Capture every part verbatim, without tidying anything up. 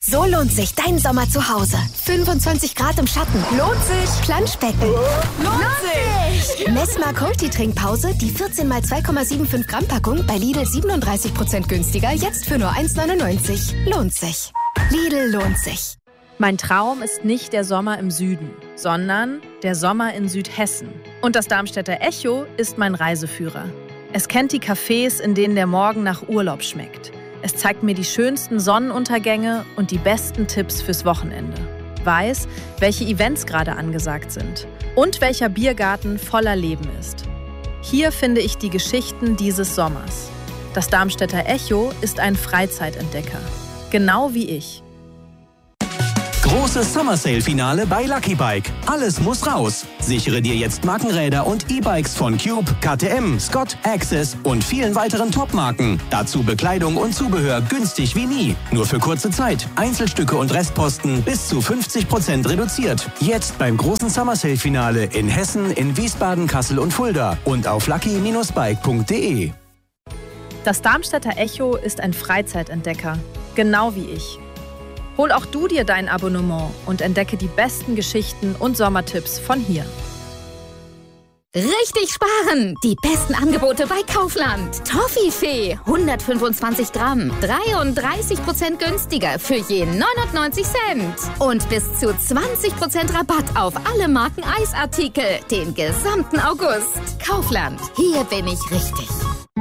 So lohnt sich dein Sommer zu Hause. fünfundzwanzig Grad im Schatten. Lohnt sich. Planschbecken. Lohnt sich. Messmer Multi-Trinkpause, die vierzehn mal zwei Komma fünfundsiebzig Gramm Packung bei Lidl siebenunddreißig Prozent günstiger, jetzt für nur eins neunundneunzig. Lohnt sich. Lidl lohnt sich. Mein Traum ist nicht der Sommer im Süden, sondern der Sommer in Südhessen. Und das Darmstädter Echo ist mein Reiseführer. Es kennt die Cafés, in denen der Morgen nach Urlaub schmeckt. Es zeigt mir die schönsten Sonnenuntergänge und die besten Tipps fürs Wochenende. Weiß, welche Events gerade angesagt sind und welcher Biergarten voller Leben ist. Hier finde ich die Geschichten dieses Sommers. Das Darmstädter Echo ist ein Freizeitentdecker. Genau wie ich. Großes Summer Sale Finale bei Lucky Bike. Alles muss raus. Sichere dir jetzt Markenräder und E-Bikes von Cube, K T M, Scott, Access und vielen weiteren Top-Marken. Dazu Bekleidung und Zubehör günstig wie nie. Nur für kurze Zeit. Einzelstücke und Restposten bis zu fünfzig Prozent reduziert. Jetzt beim großen Summer Sale Finale in Hessen, in Wiesbaden, Kassel und Fulda und auf lucky Bindestrich bike punkt de. Das Darmstädter Echo ist ein Freizeitentdecker. Genau wie ich. Hol auch du dir dein Abonnement und entdecke die besten Geschichten und Sommertipps von hier. Richtig sparen! Die besten Angebote bei Kaufland. Toffifee, hundertfünfundzwanzig Gramm, dreiunddreißig Prozent günstiger für je neunundneunzig Cent. Und bis zu zwanzig Prozent Rabatt auf alle Marken Eisartikel den gesamten August. Kaufland, hier bin ich richtig.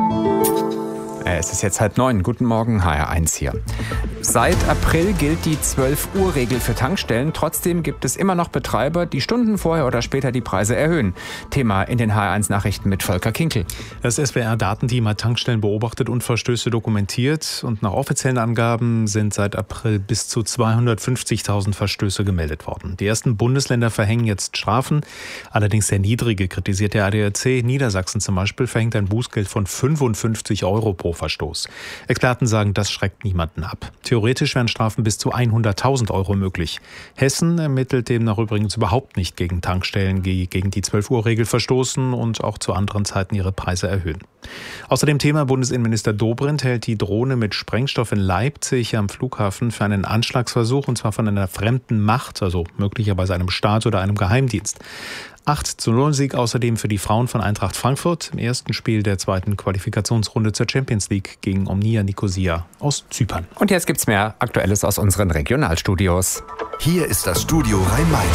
Es ist jetzt halb neun. Guten Morgen, H R eins hier. Seit April gilt die zwölf-Uhr-Regel für Tankstellen. Trotzdem gibt es immer noch Betreiber, die Stunden vorher oder später die Preise erhöhen. Thema in den H R eins Nachrichten mit Volker Kinkel. Das S W R-Datenteam hat Tankstellen beobachtet und Verstöße dokumentiert. Und nach offiziellen Angaben sind seit April bis zu zweihundertfünfzigtausend Verstöße gemeldet worden. Die ersten Bundesländer verhängen jetzt Strafen, allerdings sehr niedrige, kritisiert der A D A C. Niedersachsen zum Beispiel verhängt ein Bußgeld von fünfundfünfzig Euro pro Verstoß. Experten sagen, das schreckt niemanden ab. Theoretisch wären Strafen bis zu hunderttausend Euro möglich. Hessen ermittelt demnach übrigens überhaupt nicht gegen Tankstellen, die gegen die zwölf-Uhr-Regel verstoßen und auch zu anderen Zeiten ihre Preise erhöhen. Außerdem Thema: Bundesinnenminister Dobrindt hält die Drohne mit Sprengstoff in Leipzig am Flughafen für einen Anschlagsversuch, und zwar von einer fremden Macht, also möglicherweise einem Staat oder einem Geheimdienst. acht zu null Sieg außerdem für die Frauen von Eintracht Frankfurt im ersten Spiel der zweiten Qualifikationsrunde zur Champions League gegen Omnia Nicosia aus Zypern. Und jetzt gibt's mehr Aktuelles aus unseren Regionalstudios. Hier ist das Studio Rhein-Main.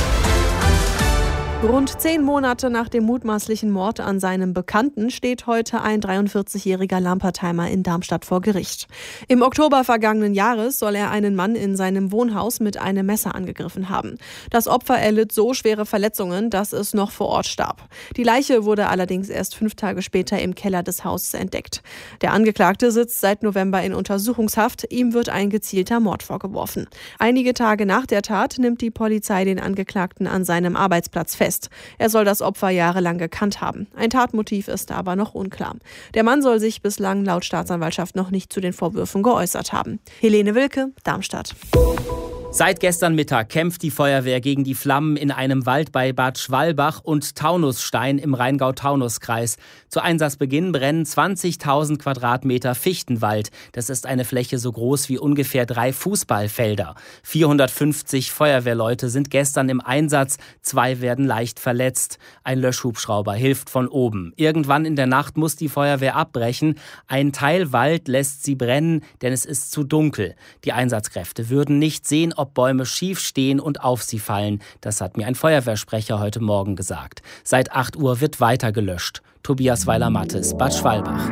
Rund zehn Monate nach dem mutmaßlichen Mord an seinem Bekannten steht heute ein dreiundvierzigjähriger Lampertheimer in Darmstadt vor Gericht. Im Oktober vergangenen Jahres soll er einen Mann in seinem Wohnhaus mit einem Messer angegriffen haben. Das Opfer erlitt so schwere Verletzungen, dass es noch vor Ort starb. Die Leiche wurde allerdings erst fünf Tage später im Keller des Hauses entdeckt. Der Angeklagte sitzt seit November in Untersuchungshaft. Ihm wird ein gezielter Mord vorgeworfen. Einige Tage nach der Tat nimmt die Polizei den Angeklagten an seinem Arbeitsplatz fest. Er soll das Opfer jahrelang gekannt haben. Ein Tatmotiv ist aber noch unklar. Der Mann soll sich bislang laut Staatsanwaltschaft noch nicht zu den Vorwürfen geäußert haben. Helene Wilke, Darmstadt. Seit gestern Mittag kämpft die Feuerwehr gegen die Flammen in einem Wald bei Bad Schwalbach und Taunusstein im Rheingau-Taunus-Kreis. Zu Einsatzbeginn brennen zwanzigtausend Quadratmeter Fichtenwald. Das ist eine Fläche so groß wie ungefähr drei Fußballfelder. vierhundertfünfzig Feuerwehrleute sind gestern im Einsatz. Zwei werden leicht verletzt. Ein Löschhubschrauber hilft von oben. Irgendwann in der Nacht muss die Feuerwehr abbrechen. Ein Teil Wald lässt sie brennen, denn es ist zu dunkel. Die Einsatzkräfte würden nicht sehen, ob Bäume schief stehen und auf sie fallen. Das hat mir ein Feuerwehrsprecher heute Morgen gesagt. Seit acht Uhr wird weiter gelöscht. Tobias Weiler-Mattes, Bad Schwalbach.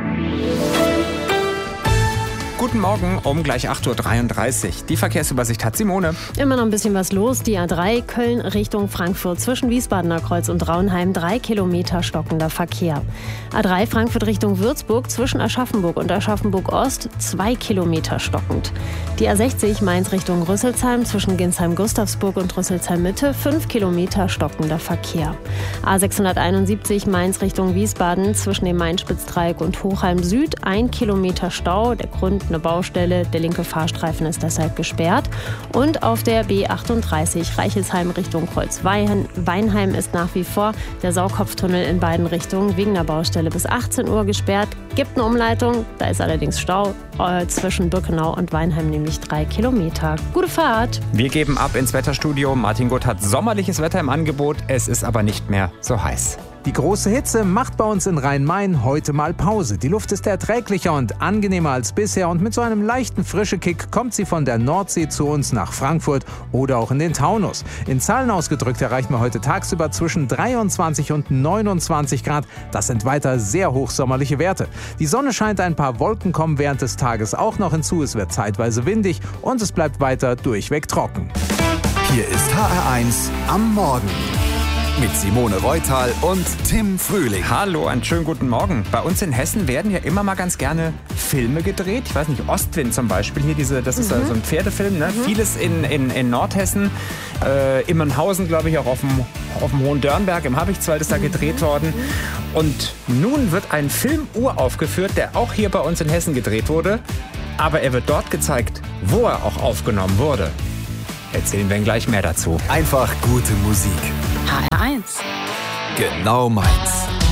Guten Morgen um gleich acht Uhr dreiunddreißig. Die Verkehrsübersicht hat Simone. Immer noch ein bisschen was los. Die A drei Köln Richtung Frankfurt zwischen Wiesbadener Kreuz und Raunheim. Drei Kilometer stockender Verkehr. A drei Frankfurt Richtung Würzburg zwischen Aschaffenburg und Aschaffenburg Ost. Zwei Kilometer stockend. Die A sechzig Mainz Richtung Rüsselsheim zwischen Ginsheim-Gustavsburg und Rüsselsheim Mitte. Fünf Kilometer stockender Verkehr. A sechshunderteinundsiebzig Mainz Richtung Wiesbaden zwischen dem Main-Spitz-Dreieck und Hochheim Süd. Ein Kilometer Stau. Der Grund eine Baustelle. Der linke Fahrstreifen ist deshalb gesperrt. Und auf der B achtunddreißig Reichelsheim Richtung Kreuz-Weinheim ist nach wie vor der Saukopftunnel in beiden Richtungen wegen der Baustelle bis achtzehn Uhr gesperrt. Gibt eine Umleitung, da ist allerdings Stau äh, zwischen Birkenau und Weinheim, nämlich drei Kilometer. Gute Fahrt! Wir geben ab ins Wetterstudio. Martin Gutt hat sommerliches Wetter im Angebot. Es ist aber nicht mehr so heiß. Die große Hitze macht bei uns in Rhein-Main heute mal Pause. Die Luft ist erträglicher und angenehmer als bisher und mit so einem leichten Frischekick kommt sie von der Nordsee zu uns nach Frankfurt oder auch in den Taunus. In Zahlen ausgedrückt erreichen wir heute tagsüber zwischen dreiundzwanzig und neunundzwanzig Grad. Das sind weiter sehr hochsommerliche Werte. Die Sonne scheint, ein paar Wolken kommen während des Tages auch noch hinzu. Es wird zeitweise windig und es bleibt weiter durchweg trocken. Hier ist H R eins am Morgen. Mit Simone Reutal und Tim Frühling. Hallo, einen schönen guten Morgen. Bei uns in Hessen werden ja immer mal ganz gerne Filme gedreht. Ich weiß nicht, Ostwind zum Beispiel. Hier diese, das ist mhm. so ein Pferdefilm. Ne? Mhm. Vieles in, in, in Nordhessen. Äh, Immernhausen, glaube ich, auch auf dem, auf dem Hohen Dörnberg im Habichtswald ist da gedreht worden. Und nun wird ein Film uraufgeführt, der auch hier bei uns in Hessen gedreht wurde. Aber er wird dort gezeigt, wo er auch aufgenommen wurde. Erzählen wir Ihnen gleich mehr dazu. Einfach gute Musik. H R eins. Genau meins.